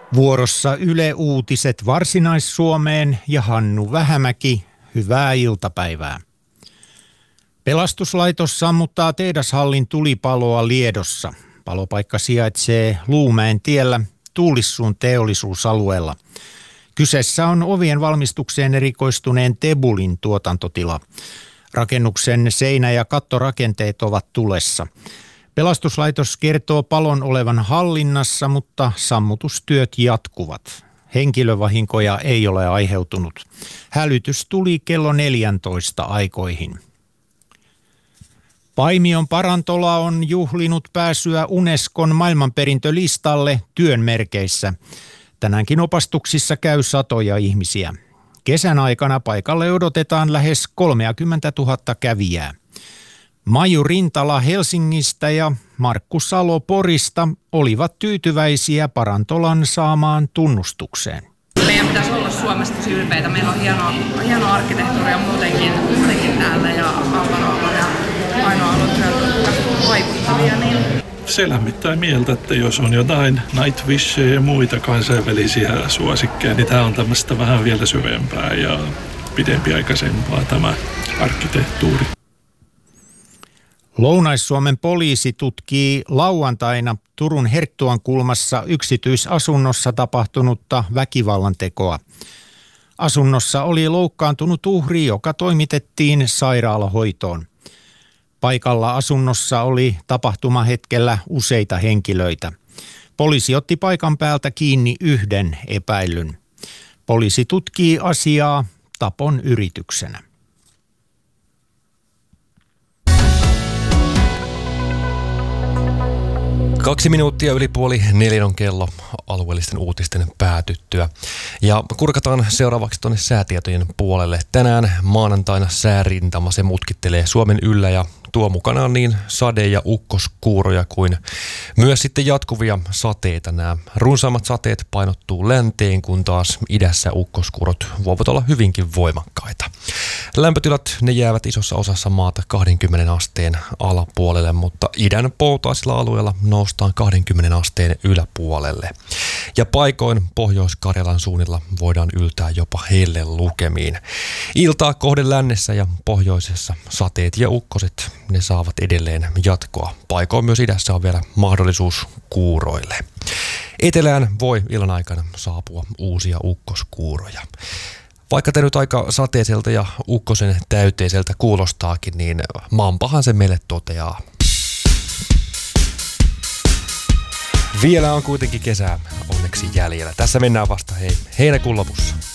Vuorossa Yle Uutiset Varsinais-Suomeen ja Hannu Vähämäki. Hyvää iltapäivää. Pelastuslaitos sammuttaa tehdashallin tulipaloa Liedossa. Palopaikka sijaitsee Luumäen tiellä Tuulissuun teollisuusalueella. Kyseessä on ovien valmistukseen erikoistuneen Tebulin tuotantotila. Rakennuksen seinä- ja kattorakenteet ovat tulessa. Pelastuslaitos kertoo palon olevan hallinnassa, mutta sammutustyöt jatkuvat. Henkilövahinkoja ei ole aiheutunut. Hälytys tuli kello 14 aikoihin. Paimion Parantola on juhlinut pääsyä Unescon maailmanperintölistalle työn merkeissä. Tänäänkin opastuksissa käy satoja ihmisiä. Kesän aikana paikalle odotetaan lähes 30 000 kävijää. Maiju Rintala Helsingistä ja Markku Salo Porista olivat tyytyväisiä Parantolan saamaan tunnustukseen. Meidän pitäisi olla Suomesta tosi ylpeitä. Meillä on hienoa arkkitehtuuria muutenkin täällä ja Alvaro ja ainoa aluetyöt vaikuttavia. Se lämmittää mieltä, että jos on jotain Nightwishia ja muita kansainvälisiä suosikkeja, niin tämä on tämmöistä vähän vielä syvempää ja pidempiaikaisempaa tämä arkkitehtuuri. Lounais-Suomen poliisi tutkii lauantaina Turun Herttuankulmassa yksityisasunnossa tapahtunutta väkivallantekoa. Asunnossa oli loukkaantunut uhri, joka toimitettiin sairaalahoitoon. Paikalla asunnossa oli tapahtumahetkellä useita henkilöitä. Poliisi otti paikan päältä kiinni yhden epäillyn. Poliisi tutkii asiaa tapon yrityksenä. 2 minuuttia yli 3:30 on kello alueellisten uutisten päätyttyä. Ja kurkataan seuraavaksi tuonne säätietojen puolelle. Tänään maanantaina säärintama se mutkittelee Suomen yllä ja tuo mukanaan niin sade- ja ukkoskuuroja kuin myös sitten jatkuvia sateita. Nämä runsaammat sateet painottuu länteen, kun taas idässä ukkoskuurot voivat olla hyvinkin voimakkaita. Lämpötilat ne jäävät isossa osassa maata 20 asteen alapuolelle, mutta idän poutaisilla alueilla noustaan 20 asteen yläpuolelle. Ja paikoin Pohjois-Karjalan suunnilla voidaan yltää jopa hellelukemiin. Iltaa kohden lännessä ja pohjoisessa sateet ja ukkoset ne saavat edelleen jatkoa. Paikoin myös idässä on vielä mahdollisuus kuuroille. Etelään voi illan aikana saapua uusia ukkoskuuroja. Vaikka tämä nyt aika sateiselta ja ukkosen täyteiseltä kuulostaakin, niin maanpahan se meille toteaa. Vielä on kuitenkin kesää onneksi jäljellä. Tässä mennään vasta heinäkuun lopussa.